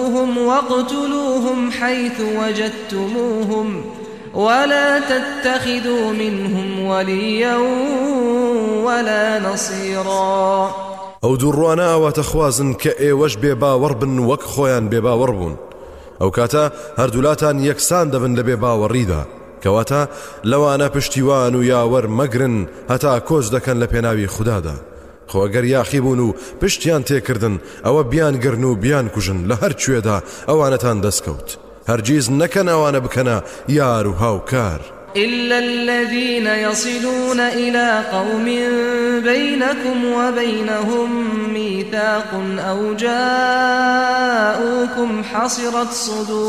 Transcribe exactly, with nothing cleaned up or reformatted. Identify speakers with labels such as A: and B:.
A: واقتلوهم حيث وجدتموهم ولا تتخذوا منهم وليا ولا نصيرا.
B: ئەو دووڕوانە ئەواتە خوازن کە ئێوەش بێباوەڕ بن وەک خۆیان بێباوەڕ بوون. ئەو کاتە هەردوولاتان یەکسان دەبن لە بێباوەڕیدا، کەواتە لەوانە پشتیوان و یاوەڕ مەگرن هەتا کۆچ دەکەن لە پێناوی خوددادا. خۆگەر یاخی بوون و پشتیان تێکردن ئەوە بیان گرن و بیان کوژن لە هەر کوێدا ئەوانەتان دەستکەوت. هەرگیز نەکەن ئەوانە بکەنە یار و هاوکار.
A: إلا الذين يصلون إلى قوم بينكم وبينهم ميثاق أو جاءوكم حصرت صدور